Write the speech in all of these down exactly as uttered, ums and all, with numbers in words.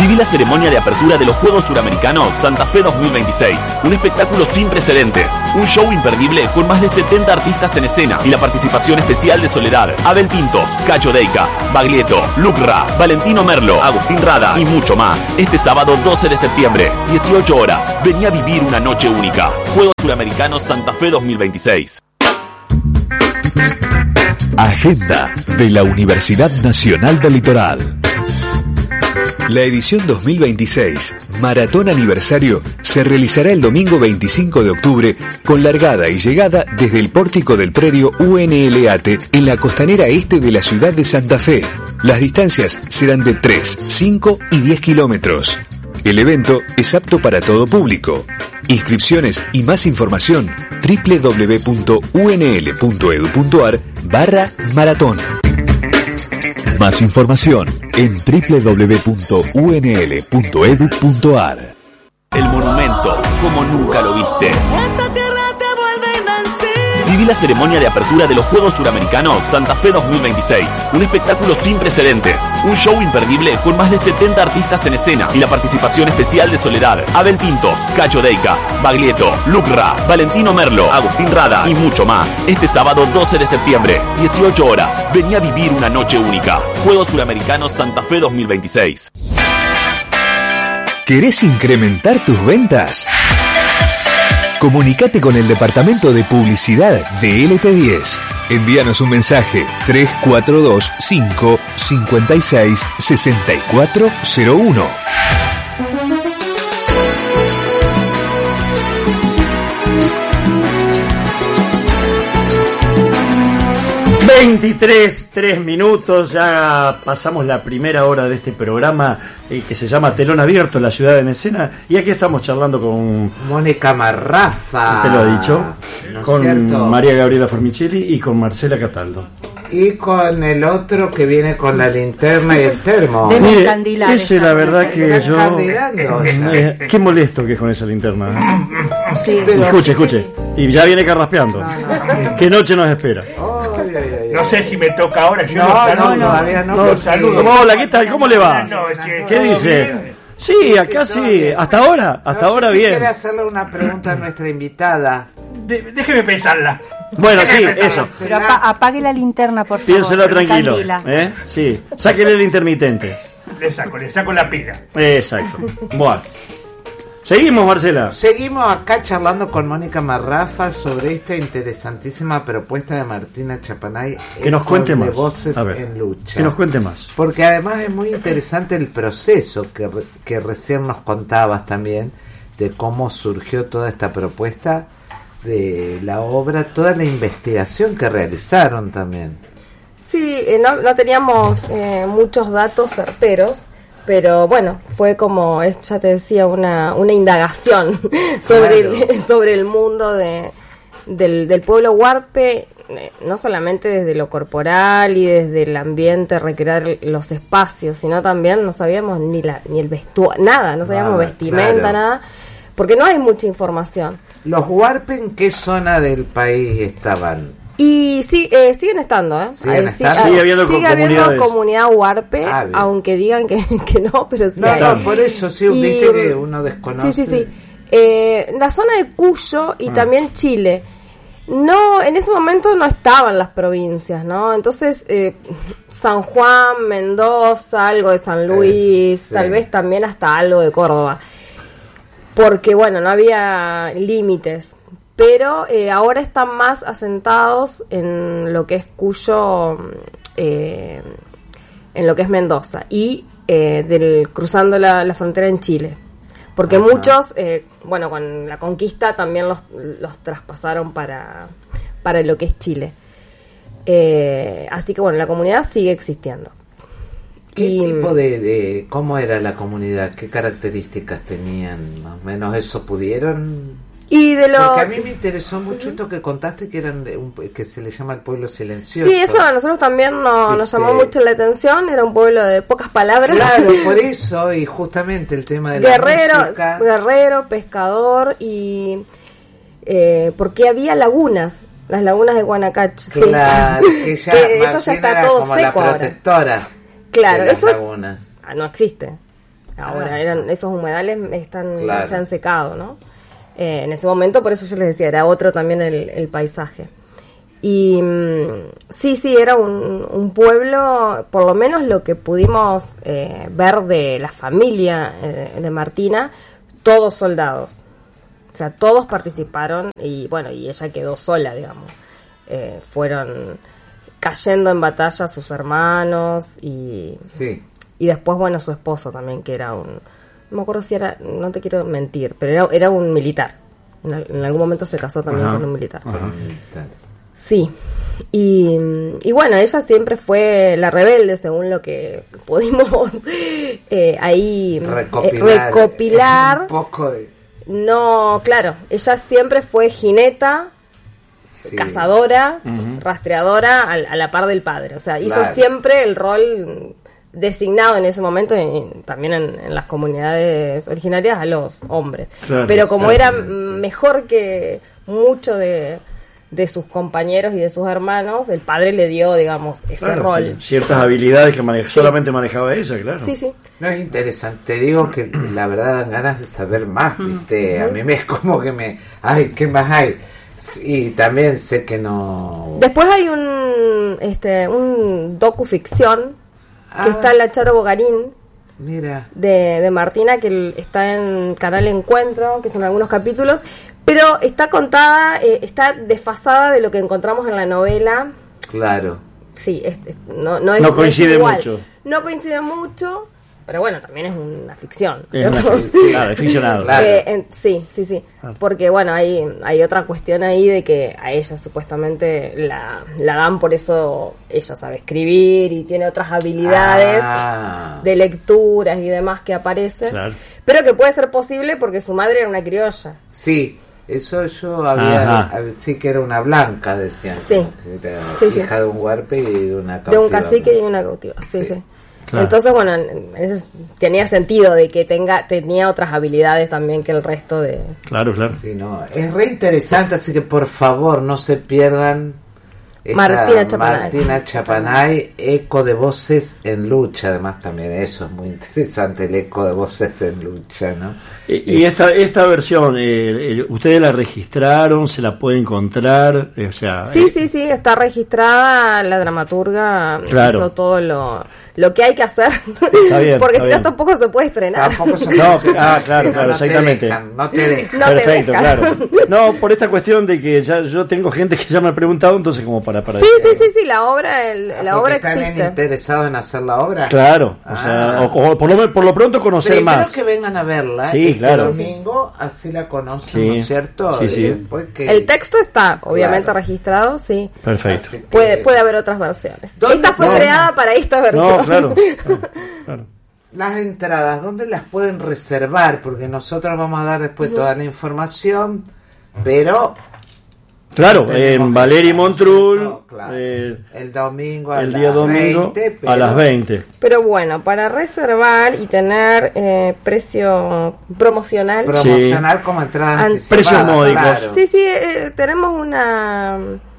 Viví la ceremonia de apertura de los Juegos Suramericanos Santa Fe dos mil veintiséis. Un espectáculo sin precedentes. Un show imperdible con más de setenta artistas en escena y la participación especial de Soledad, Abel Pintos, Cacho Deicas, Baglietto, Lucra, Valentino Merlo, Agustín Rada y mucho más. Este sábado doce de septiembre, dieciocho horas. Vení a vivir una noche única. Juegos Suramericanos Santa Fe dos mil veintiséis. Agenda de la Universidad Nacional del Litoral. La edición dos mil veintiséis, Maratón Aniversario, se realizará el domingo veinticinco de octubre con largada y llegada desde el pórtico del predio U N L A T en la costanera este de la ciudad de Santa Fe. Las distancias serán de tres, cinco y diez kilómetros. El evento es apto para todo público. Inscripciones y más información doble u doble u doble u punto u n l punto e d u punto a r barra maratón. Más información en doble u doble u doble u punto u n l punto e d u punto a r. El monumento, como nunca lo viste. Esta tierra te vuelve invencible. Viví la ceremonia de apertura de los Juegos Suramericanos Santa Fe dos mil veintiséis. Un espectáculo sin precedentes. Un show imperdible con más de setenta artistas en escena y la participación especial de Soledad, Abel Pintos, Cacho Deicas, Baglietto, Lucra, Valentino Merlo, Agustín Rada y mucho más. Este sábado doce de septiembre, dieciocho horas. Vení a vivir una noche única. Juegos Suramericanos Santa Fe dos mil veintiséis. ¿Querés incrementar tus ventas? Comunicate con el departamento de publicidad de L T diez. Envíanos un mensaje tres cuatro dos cinco cinco seis seis cuatro cero uno. veintitrés, tres minutos, ya pasamos la primera hora de este programa eh, que se llama Telón Abierto, la ciudad en escena, y aquí estamos charlando con Mónica Marrafa, te lo ha dicho, ¿no es con cierto? María Gabriela Formicelli y con Marcela Cataldo. Y con el otro que viene con la linterna y el termo. Debe Mire, encandilar ese esta la verdad cosa. que Está yo candilando. eh, qué molesto que es con esa linterna. Sí. Pero- Escuche, escuche, y ya viene carraspeando. No, no, ¿Qué noche nos espera? Ay, ay, ay, ay. No sé si me toca ahora, yo No, los no, saludo. todavía no, No, porque- saludo. Hola, ¿qué tal? ¿Cómo le va? No, es que- ¿Qué ¿todo dice? bien? Sí, acá todo sí, bien. hasta ahora, hasta No sé ahora si bien. quiere hacerle una pregunta a nuestra invitada. De- déjeme pensarla. Bueno, sí, Déjeme pensarla. eso. Pero apa- apague la linterna, por favor. Piénselo tranquilo, Encandila. ¿eh? Sí, sáquele el intermitente. Le saco, le saco la pila. Exacto. Bueno. Seguimos, Marcela. Seguimos acá charlando con Mónica Marrafa sobre esta interesantísima propuesta de Martina Chapanay. Que nos Ecos cuente de más. Voces A ver, en Lucha. que nos cuente más. Porque además es muy interesante el proceso que, re- que recién nos contabas también, de cómo surgió toda esta propuesta de la obra, toda la investigación que realizaron también. Sí, eh, no, no teníamos eh, muchos datos certeros, pero bueno, fue como, eh, ya te decía, una, una indagación sobre, Claro. el, sobre el mundo de, del, del pueblo huarpe, eh, no solamente desde lo corporal y desde el ambiente, recrear los espacios, sino también no sabíamos ni la ni el vestuario, nada, no sabíamos Nada, vestimenta, claro. nada, porque no hay mucha información. ¿Los huarpe en qué zona del país estaban? Y sí, eh, siguen estando, ¿eh? ¿Siguen Ahí sí- estando? ah, Sigue habiendo sigue co- habiendo comunidades. comunidad huarpe, Ah, bien. aunque digan que, que no, pero sí No, hay. no, por eso sí, Y, viste que uno desconoce. Sí, sí, sí. Eh, la zona de Cuyo y Ah. también Chile. No, en ese momento no estaban las provincias, ¿no? Entonces, eh, San Juan, Mendoza, algo de San Luis, Es- sí. tal vez también hasta algo de Córdoba. Porque, bueno, no había límites. Pero eh, ahora están más asentados en lo que es Cuyo, eh, en lo que es Mendoza. Y eh, del, cruzando la, la frontera en Chile. Porque Ajá. muchos, eh, bueno, con la conquista también los, los traspasaron para, para lo que es Chile. Eh, así que bueno, la comunidad sigue existiendo. ¿Qué Y- tipo de, de, cómo era la comunidad? ¿Qué características tenían? Más o menos eso pudieron... Y de lo... Porque a mí me interesó mucho esto que contaste, que eran de un, que se le llama el pueblo silencioso. Sí, eso a nosotros también no- nos Este- llamó mucho la atención. Era un pueblo de pocas palabras. Claro, por eso, y justamente el tema de la guerrero, música. guerrero, pescador y eh, porque había lagunas, las lagunas de Guanacache. sí. Claro, que ya Que eso Martín ya está era todo como seco la ahora. protectora Claro, de las eso lagunas. ah, no existe. ahora. Ah. Eran esos humedales están Claro. se han secado, ¿no? Eh, en ese momento, por eso yo les decía, era otro también el, el paisaje. Y mm, sí, sí, era un, un pueblo, por lo menos lo que pudimos eh, ver de la familia eh, de Martina, todos soldados. O sea, todos participaron y bueno, y ella quedó sola, digamos. Eh, fueron cayendo en batalla sus hermanos y, Sí. y después, bueno, su esposo también, que era un... No me acuerdo si era, no te quiero mentir, pero era, era un militar. En, al- en algún momento se casó también Ajá. con un militar. Ajá. Sí, y, y bueno, ella siempre fue la rebelde, según lo que pudimos eh, ahí eh, Recopilar. recopilar. Un poco de... No, claro, ella siempre fue jineta, sí. cazadora, rastreadora a, a la par del padre. O sea, hizo Claro. siempre el rol designado en ese momento, y también en, en las comunidades originarias, a los hombres. Claro, Pero como era exactamente. mejor que mucho de, de sus compañeros y de sus hermanos, el padre le dio, digamos, ese Claro, rol. ciertas habilidades que maneja, solamente manejaba ella, claro. Sí, sí. No, es interesante. Te digo que la verdad dan ganas de saber más, ¿viste? A mí me es como que me... Ay, ¿qué más hay? Y también sé que no... Después hay un, este, un docuficción Ah, que está en la Charo Bogarín, mira. de, de Martina, que el- está en Canal Encuentro, que son algunos capítulos, pero está contada, eh, está desfasada de lo que encontramos en la novela. Claro. Sí, es- es- no, no, es, No es coincide igual. mucho. No coincide mucho, pero bueno, también es una ficción. Es una ¿cierto? ficción, claro, es ficcionado. Claro. Eh, en- sí, sí, sí. Porque bueno, hay, hay otra cuestión ahí de que a ella supuestamente la, la dan, por eso ella sabe escribir y tiene otras habilidades Ah. de lecturas y demás que aparecen. Claro. Pero que puede ser posible porque su madre era una criolla. Sí, eso yo había... Ajá. hab- Sí que era una blanca, decían. Sí. Que era Sí, sí. hija de un huarpe y de una De un cautiva. cacique y una cautiva. Sí, Sí. sí. Claro. Entonces, bueno, en- en ese- tenía sentido de que tenga tenía otras habilidades también que el resto de... Claro, claro. Sí, no, es re interesante, así que por favor no se pierdan esta Martina Chapanay. Martina Chapanay, eco de voces en lucha, además también eso es muy interesante, el eco de voces en lucha, ¿no? Y, y esta esta versión, eh, eh, ¿ustedes la registraron? ¿Se la puede encontrar? Eh, o sea, Sí, eh, sí, sí, está registrada, la dramaturga Claro. hizo todo lo, lo que hay que hacer, Está bien, porque está si no bien. tampoco se puede estrenar. Tampoco se No, puede- ah, claro, Sí, claro, no te exactamente. dejan, no te dejan. No te perfecto, deja. claro. No, por esta cuestión de que ya yo tengo gente que ya me ha preguntado, entonces como para... para Sí, sí, sí, sí, la obra, el- Ah, la porque obra están existe. interesados en hacer la obra. Claro, o Ah. sea, o, o por, lo, por lo pronto conocer Primero más. que vengan a verla Sí, este claro. domingo, así la conocen, Sí. ¿no es cierto? Sí, sí. Y después que- El texto está, obviamente, Claro. registrado, sí. Perfecto. Así que- Puede, puede haber otras versiones. ¿Dónde Esta fue pueden- creada para esta versión. No, claro. claro, claro. Las entradas, ¿dónde las pueden reservar? Porque nosotros vamos a dar después toda la información, pero... Claro, tenemos en que Valery estar Montrul, nosotros, claro. eh, el domingo a el las día domingo veinte, a las pero veinte. Pero bueno, para reservar y tener eh, precio promocional, promocionar como entrada An- anticipada, Precios módicos. claro. sí, sí, eh, tenemos una,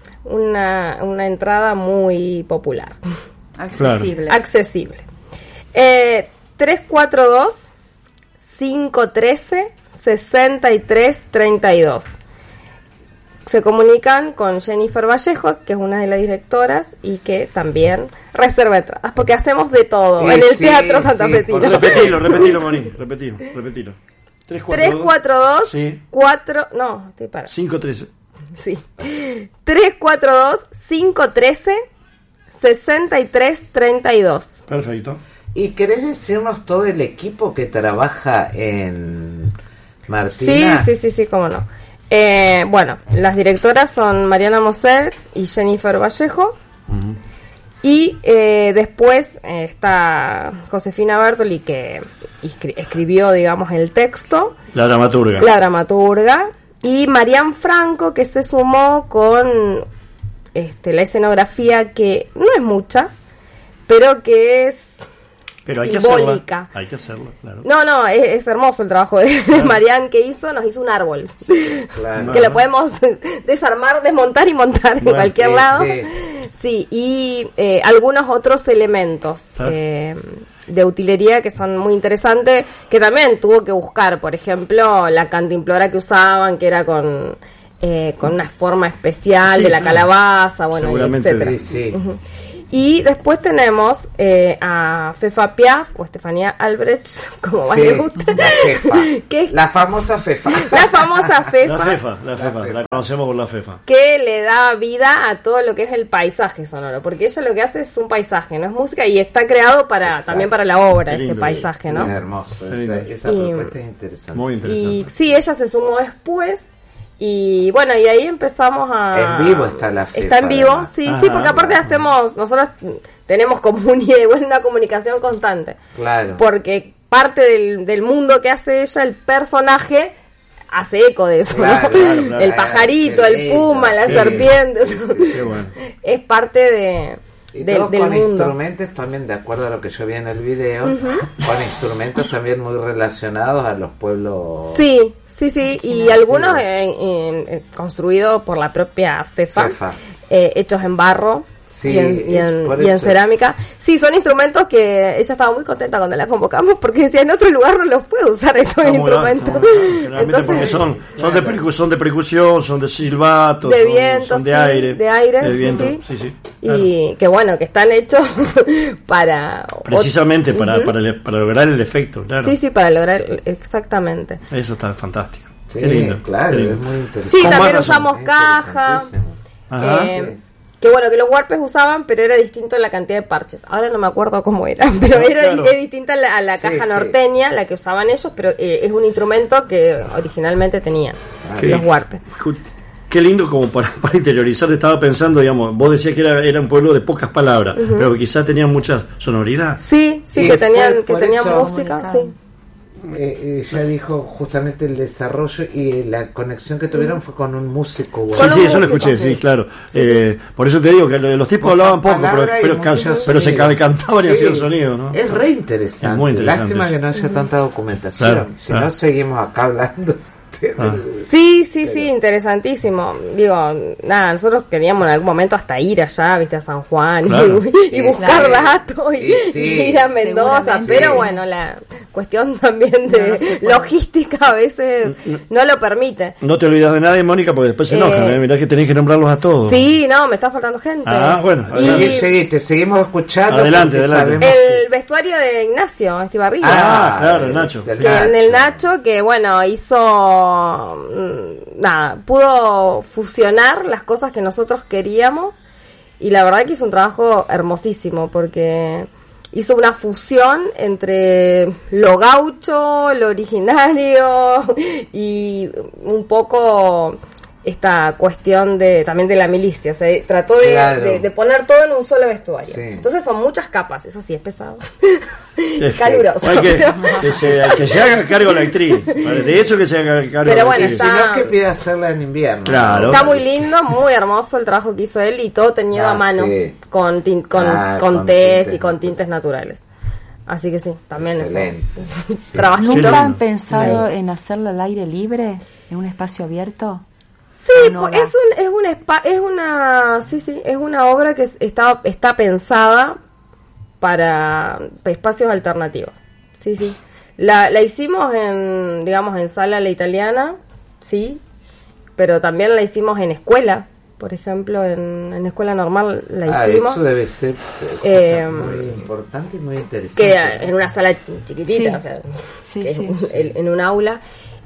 una una entrada muy popular, Accesible. accesible. Eh, tres cuatro dos, cinco uno tres, seis tres tres dos. Se comunican con Jennifer Vallejos, que es una de las directoras, y que también reserva entradas, porque hacemos de todo Sí, en el sí, Teatro sí, Santafesino. por Repetilo, repetilo, Moni, repetilo, repetilo. tres tres cuatro dos, Sí. cuatro no, estoy para. cinco trece. Sí. tres cuatro dos, cinco uno tres, seis tres tres dos. Perfecto. ¿Y querés decirnos todo el equipo que trabaja en Sí, Martina? sí, sí, sí, cómo no. Eh, bueno, las directoras son Mariana Moser y Jennifer Vallejo. Y eh, después eh, está Josefina Bertoli, que escri- escribió, digamos, el texto, La dramaturga. la dramaturga, y Marian Franco, que se sumó con este, la escenografía, que no es mucha, pero que es Pero hay que simbólica. hacerla. Hay que hacerlo, claro. No, no, es, es hermoso el trabajo de Marian que hizo, nos hizo un árbol. Claro. Que lo podemos desarmar, desmontar y montar en Bueno, cualquier sí, lado. sí. Sí, y eh, algunos otros elementos. Claro. Eh, de utilería que son muy interesantes, que también tuvo que buscar, por ejemplo, la cantimplora que usaban, que era con eh, con una forma especial Sí, de la claro. calabaza, bueno, y Seguramente, etcétera. Sí, sí. Ujú. Y después tenemos eh, a Fefa Piaf o Estefanía Albrecht, como más Sí, le guste, la Fefa. que es La famosa Fefa. la famosa Fefa, La FEFA, la FEFA, FEFA. la conocemos por la FEFA. que le da vida a todo lo que es el paisaje sonoro, porque ella lo que hace es un paisaje, no es música, y está creado para Exacto. también para la obra, Qué este lindo. paisaje, Es ¿no? hermoso. Qué Esa, lindo. esa Y- propuesta es interesante. Muy interesante. Y sí, ella se sumó después. Y bueno, y ahí empezamos a... En vivo está la Fefa, Está en vivo, además. sí, Ah, sí, porque aparte claro. hacemos, nosotros tenemos comunidad, igual una comunicación constante. Claro. Porque parte del, del mundo que hace ella, el personaje, hace eco de eso, Claro, ¿no? claro, claro. El pajarito, Qué el lindo. puma, la Qué serpiente, Qué bueno. es parte de, Y del, todos del con mundo. instrumentos también, de acuerdo a lo que yo vi en el video, con instrumentos también muy relacionados a los pueblos. Sí, sí, sí, y algunos eh, eh, construidos por la propia FEFA, Fefa. eh, hechos en barro. Sí, y en, y es en- por y en eso. cerámica. Sí, son instrumentos que ella estaba muy contenta cuando la convocamos porque decía en otro lugar no los puede usar estos Está muy bien, instrumentos. está muy bien. Generalmente Entonces, porque son, son, de percu- son de percusión, son de silbato, De son, viento, son de sí, aire. de aire, de sí, viento, sí. sí, sí, claro. y que bueno, que están hechos para... Precisamente ot- para, Ujú. para, el- para lograr el efecto, claro. Sí, sí, para lograr exactamente. Eso está fantástico. Sí, Qué lindo. claro, qué lindo. es muy interesante. Sí, Con también más razón. usamos Es caja. interesantísimo. Ajá. eh, sí. Que bueno, que los warpes usaban, pero era distinto en la cantidad de parches. Ahora no me acuerdo cómo era, pero Ah, era claro. es distinta a la, a la Sí, caja sí. norteña, la que usaban ellos, pero eh, es un instrumento que originalmente tenían Qué- los warpes. Ju- Qué lindo como para, para interiorizar. Estaba pensando, digamos, vos decías que era, era un pueblo de pocas palabras, pero quizás tenía mucha sonoridad. Sí, sí, Y que fue tenían, que por tenían eso- música, sí. Eh, ella dijo justamente el desarrollo y la conexión que tuvieron fue con un músico. Sí, bueno. Con sí, un eso lo músico, escuché, sí, sí. claro. Eh, por eso te digo que lo- los tipos Pocas hablaban poco, pero, palabras y pero, ca- mucho pero se sonido. ca- cantaban y Sí. hacían sonido, ¿no? Es re interesante. Es muy interesante. Lástima que no haya tanta documentación. Claro, si claro. no, seguimos acá hablando. de- Ah. Sí, sí, sí, interesantísimo. Digo, nada, nosotros queríamos en algún momento hasta ir allá, viste, a San Juan Claro. y, y buscar Claro. datos y, Y sí, y ir a Mendoza, seguramente. pero Sí. bueno, la cuestión también de No, no se puede. logística a veces no lo permite. No te olvidas de nadie, Mónica, porque después se Eh, enojan. ¿eh? Mirá que tenés que nombrarlos a todos. Sí, no, me está faltando gente. Ah, bueno, Y Seguí, seguí, te seguimos escuchando. Adelante, porque adelante. sabemos el vestuario de Ignacio Estibarriga. Ah, claro, el Nacho. del Que en el Nacho, que bueno, hizo mm, nada, pudo fusionar las cosas que nosotros queríamos y la verdad que hizo un trabajo hermosísimo porque hizo una fusión entre lo gaucho, lo originario y un poco esta cuestión de también de la milicia, o sea, trató de, Claro. de- de poner todo en un solo vestuario. Sí. Entonces son muchas capas, eso sí es pesado. Sí. Caluroso. Hay que, pero- que, se, que se haga cargo la actriz. De eso que se haga cargo Pero la bueno, actriz. Si está- no, que pida hacerla en invierno. Claro. Está muy lindo, muy hermoso el trabajo que hizo él y todo teñido Ah, a mano, sí. con, tin- con, Ah, con con tés tintes y con naturales. tintes naturales. Así que sí, también Excelente. eso. Trabajito. Qué ¿Nunca lindo. han pensado en hacerlo al aire libre, en un espacio abierto? Sí, No, pues, la- es un es una espa- es una sí sí es una obra que está está pensada para espacios alternativos. Sí, sí. La la hicimos en digamos en Sala La Italiana, sí, pero también la hicimos en escuela, por ejemplo, en, en escuela normal la Ah, hicimos. eso debe ser Eh, muy importante y muy interesante. que en una sala chiquitita, Sí. o sea, Sí, que sí. es en, en un aula.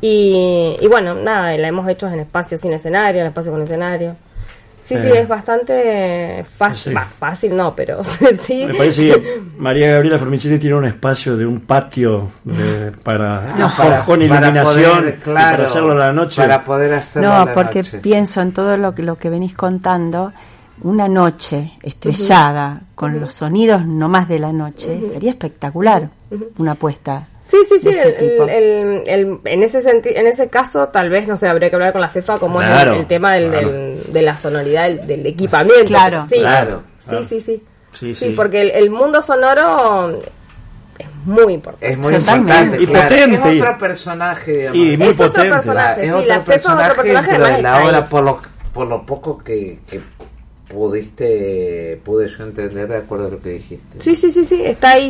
Y, y bueno, nada, la hemos hecho en espacio sin escenario, en espacio con escenario. Sí, sí, Eh. es bastante fácil, Sí. bah, fácil no, pero sí. Me parece que María Gabriela Formichini tiene un espacio de un patio de- para, No, con, para- con para iluminación poder, y claro, para hacerlo a la noche. Para poder hacerlo a No, la porque noche. pienso en todo lo que, lo que venís contando. Una noche estrellada con los sonidos nomás de la noche sería espectacular. Una apuesta. Sí, sí, sí, de ese el- tipo. el- el- en ese senti- en ese caso tal vez, no sé, habría que hablar con la FIFA como es Claro, el, el tema del, claro. del- de la sonoridad del, del equipamiento. Claro, pero sí, claro, sí, claro. sí, sí, Sí, sí. sí. porque el, el mundo sonoro es muy importante. Es muy Totalmente. importante. Y claro. potente. Es otro personaje, digamos. Y muy Es otro potente. personaje. es sí, otro la Fefa es otro personaje personaje, dentro de además la está obra ahí. por lo, por lo poco que, que pudiste pude yo entender de acuerdo a lo que dijiste. Sí, sí, sí, sí, está ahí.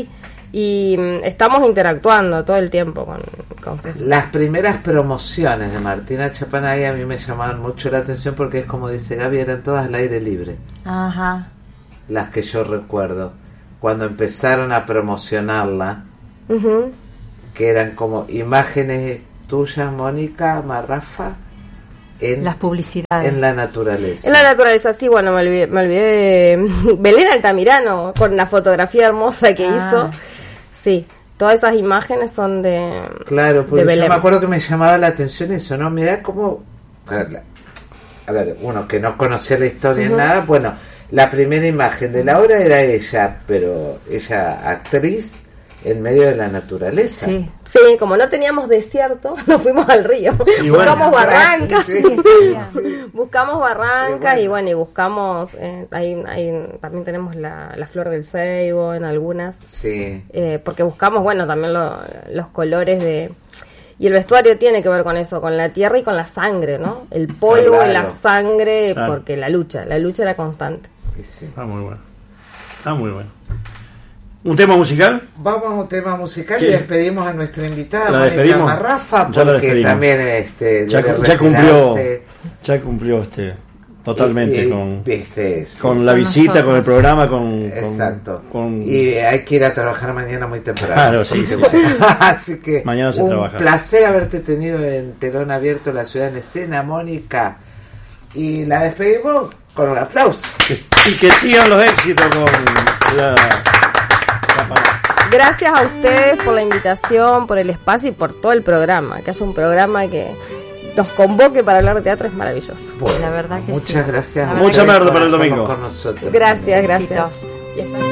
Y mm, estamos interactuando todo el tiempo con, con Facebook. Las primeras promociones de Martina Chapanay a mí me llamaban mucho la atención porque es como dice Gaby, eran todas al aire libre. Ajá. Las que yo recuerdo. Cuando empezaron a promocionarla, Ujú. que eran como imágenes tuyas, Mónica Marrafa, en, Las publicidades. en la naturaleza. En la naturaleza, sí, bueno, me olvidé, me olvidé de Belén Altamirano, con la fotografía hermosa que Ah. hizo. Sí, todas esas imágenes son de... Claro, de porque yo Belén. me acuerdo que me llamaba la atención eso, ¿no? Mirá cómo... A ver, la- a ver, uno que no conocía la historia ni Ujú. nada, bueno, la primera imagen de la obra era ella, pero ella actriz en medio de la naturaleza. Sí. Sí, como no teníamos desierto, nos fuimos al río. Y bueno, buscamos barrancas. Sí. Buscamos barrancas Qué y bueno. bueno, y buscamos... eh, ahí, ahí también tenemos la, la flor del ceibo en algunas. Sí. eh, porque buscamos, bueno, también lo- los colores de... Y el vestuario tiene que ver con eso, con la tierra y con la sangre, ¿no? El polvo Claro. y la sangre, Claro. porque la lucha, la lucha era constante. Sí, sí. Está muy bueno. Está muy bueno. ¿Un tema musical? Vamos a un tema musical ¿Qué? y despedimos a nuestra invitada, ¿La Mónica despedimos? Marrafa, Ya la porque despedimos. también este, Ya, debe ya cumplió, retirarse. ya cumplió este totalmente Y- y, con, viste, sí. con la Con visita, nosotros. con el programa, con, con- Exacto. con- Y hay que ir a trabajar mañana muy temprano. Claro, sí, sí, sí. Así que Mañana se un trabaja. placer haberte tenido en Telón Abierto, La Ciudad en Escena, Mónica. Y la despedimos con un aplauso. y que sigan los éxitos con la, la parada. Gracias a ustedes por la invitación, por el espacio y por todo el programa. Que haya un programa que nos convoque para hablar de teatro es maravilloso. Bueno, La verdad que muchas sí. gracias. La Mucha verdad merda para el por hacerlo domingo. con nosotros. Gracias, Besitos. gracias. Y espero-